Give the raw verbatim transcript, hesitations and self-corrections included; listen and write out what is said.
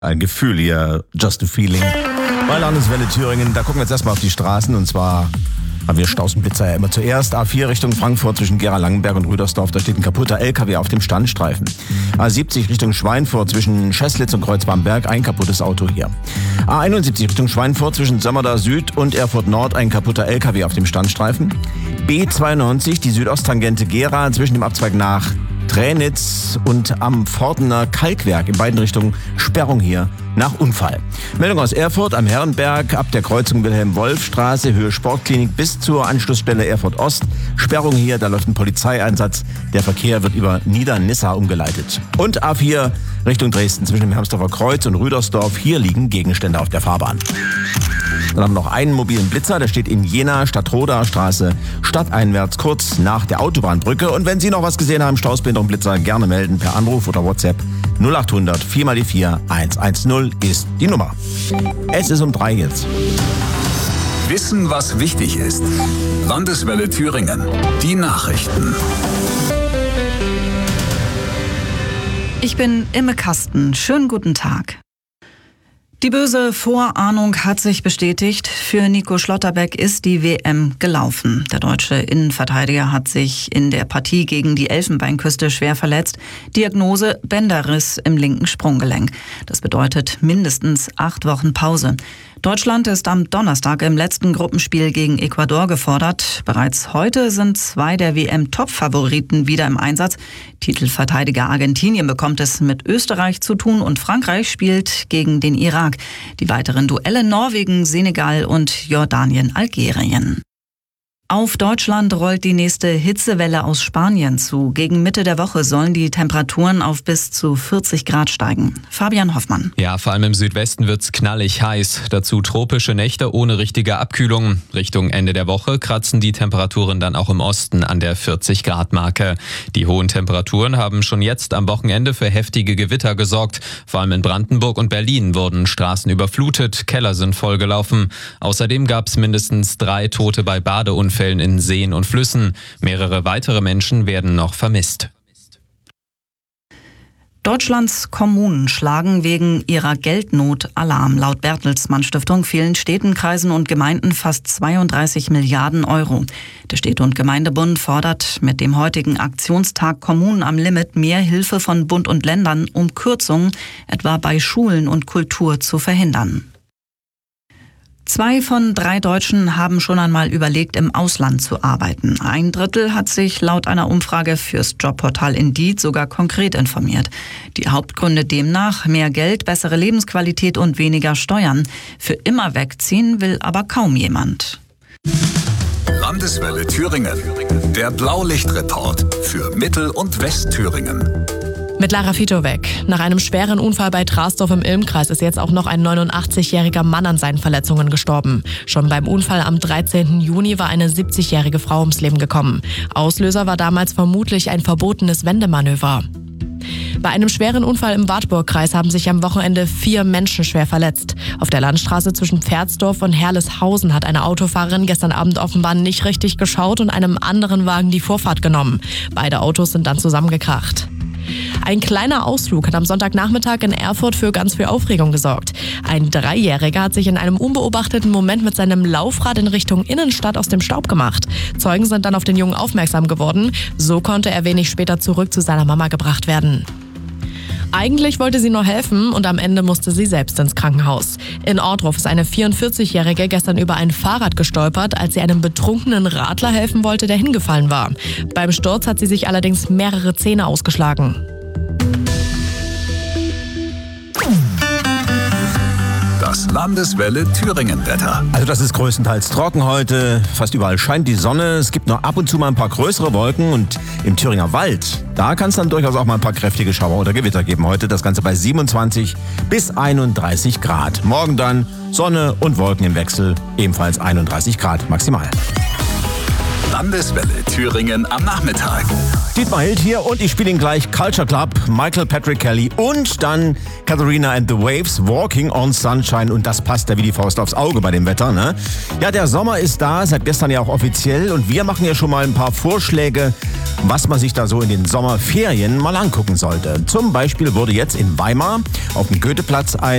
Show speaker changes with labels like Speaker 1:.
Speaker 1: Ein Gefühl hier, just a feeling. Bei Landeswelle Thüringen, da gucken wir jetzt erstmal auf die Straßen und zwar haben wir Stausenblitzer ja immer zuerst. A vier Richtung Frankfurt zwischen Gera-Langenberg und Rüdersdorf, da steht ein kaputter L K W auf dem Standstreifen. A siebzig Richtung Schweinfurt zwischen Scheßlitz und Kreuzbamberg, ein kaputtes Auto hier. A einundsiebzig Richtung Schweinfurt zwischen Sömmerda Süd und Erfurt Nord, ein kaputter L K W auf dem Standstreifen. B zweiundneunzig, die Südosttangente Gera zwischen dem Abzweig nach Tränitz und am Pfortener Kalkwerk, in beiden Richtungen Sperrung hier nach Unfall. Meldung aus Erfurt am Herrenberg ab der Kreuzung Wilhelm-Wolf-Straße, Höhe Sportklinik bis zur Anschlussstelle Erfurt Ost. Sperrung hier, da läuft ein Polizeieinsatz. Der Verkehr wird über Niedernissa umgeleitet. Und A vier Richtung Dresden zwischen dem Hermsdorfer Kreuz und Rüdersdorf. Hier liegen Gegenstände auf der Fahrbahn. Dann haben wir noch einen mobilen Blitzer, der steht in Jena, Stadtroda Straße, stadteinwärts, kurz nach der Autobahnbrücke. Und wenn Sie noch was gesehen haben, Stausbehinderungsblitzer, gerne melden per Anruf oder WhatsApp. null achthundert vier mal die vier hundertzehn ist die Nummer. Es ist um drei jetzt.
Speaker 2: Wissen, was wichtig ist. Landeswelle Thüringen. Die Nachrichten.
Speaker 3: Ich bin Imme Kasten. Schönen guten Tag. Die böse Vorahnung hat sich bestätigt. Für Nico Schlotterbeck ist die W M gelaufen. Der deutsche Innenverteidiger hat sich in der Partie gegen die Elfenbeinküste schwer verletzt. Diagnose: Bänderriss im linken Sprunggelenk. Das bedeutet mindestens acht Wochen Pause. Deutschland ist am Donnerstag im letzten Gruppenspiel gegen Ecuador gefordert. Bereits heute sind zwei der W M-Top-Favoriten wieder im Einsatz. Titelverteidiger Argentinien bekommt es mit Österreich zu tun und Frankreich spielt gegen den Irak. Die weiteren Duelle Norwegen, Senegal und Jordanien, Algerien. Auf Deutschland rollt die nächste Hitzewelle aus Spanien zu. Gegen Mitte der Woche sollen die Temperaturen auf bis zu vierzig Grad steigen. Fabian Hoffmann.
Speaker 4: Ja, vor allem im Südwesten wird's knallig heiß. Dazu tropische Nächte ohne richtige Abkühlung. Richtung Ende der Woche kratzen die Temperaturen dann auch im Osten an der vierzig Grad Marke. Die hohen Temperaturen haben schon jetzt am Wochenende für heftige Gewitter gesorgt. Vor allem in Brandenburg und Berlin wurden Straßen überflutet, Keller sind vollgelaufen. Außerdem gab's mindestens drei Tote bei Badeunfällen in Seen und Flüssen. Mehrere weitere Menschen werden noch vermisst.
Speaker 3: Deutschlands Kommunen schlagen wegen ihrer Geldnot Alarm. Laut Bertelsmann Stiftung fehlen Städten, Kreisen und Gemeinden fast zweiunddreißig Milliarden Euro. Der Städte- und Gemeindebund fordert mit dem heutigen Aktionstag Kommunen am Limit mehr Hilfe von Bund und Ländern, um Kürzungen etwa bei Schulen und Kultur zu verhindern. Zwei von drei Deutschen haben schon einmal überlegt, im Ausland zu arbeiten. Ein Drittel hat sich laut einer Umfrage fürs Jobportal Indeed sogar konkret informiert. Die Hauptgründe demnach: mehr Geld, bessere Lebensqualität und weniger Steuern. Für immer wegziehen will aber kaum jemand.
Speaker 2: Landeswelle Thüringen. Der Blaulichtreport für Mittel- und Westthüringen.
Speaker 5: Mit Lara Fitovec. Nach einem schweren Unfall bei Trasdorf im Ilmkreis ist jetzt auch noch ein neunundachtzigjähriger Mann an seinen Verletzungen gestorben. Schon beim Unfall am dreizehnten Juni war eine siebzigjährige Frau ums Leben gekommen. Auslöser war damals vermutlich ein verbotenes Wendemanöver. Bei einem schweren Unfall im Wartburgkreis haben sich am Wochenende vier Menschen schwer verletzt. Auf der Landstraße zwischen Pferdsdorf und Herleshausen hat eine Autofahrerin gestern Abend offenbar nicht richtig geschaut und einem anderen Wagen die Vorfahrt genommen. Beide Autos sind dann zusammengekracht. Ein kleiner Ausflug hat am Sonntagnachmittag in Erfurt für ganz viel Aufregung gesorgt. Ein Dreijähriger hat sich in einem unbeobachteten Moment mit seinem Laufrad in Richtung Innenstadt aus dem Staub gemacht. Zeugen sind dann auf den Jungen aufmerksam geworden. So konnte er wenig später zurück zu seiner Mama gebracht werden. Eigentlich wollte sie nur helfen und am Ende musste sie selbst ins Krankenhaus. In Ohrdruf ist eine vierundvierzigjährige gestern über ein Fahrrad gestolpert, als sie einem betrunkenen Radler helfen wollte, der hingefallen war. Beim Sturz hat sie sich allerdings mehrere Zähne ausgeschlagen.
Speaker 2: Das Landeswelle Thüringen-Wetter.
Speaker 1: Also das ist größtenteils trocken heute. Fast überall scheint die Sonne. Es gibt noch ab und zu mal ein paar größere Wolken. Und im Thüringer Wald, da kann es dann durchaus auch mal ein paar kräftige Schauer oder Gewitter geben heute. Das Ganze bei siebenundzwanzig bis einunddreißig Grad. Morgen dann Sonne und Wolken im Wechsel. Ebenfalls einunddreißig Grad maximal.
Speaker 2: Landeswelle Thüringen am Nachmittag.
Speaker 1: Dietmar Hild hier und ich spiele ihn gleich Culture Club, Michael Patrick Kelly und dann Katharina and the Waves, Walking on Sunshine, und das passt ja wie die Faust aufs Auge bei dem Wetter, ne? Ja, der Sommer ist da, seit gestern ja auch offiziell, und wir machen ja schon mal ein paar Vorschläge, was man sich da so in den Sommerferien mal angucken sollte. Zum Beispiel wurde jetzt in Weimar auf dem Goetheplatz ein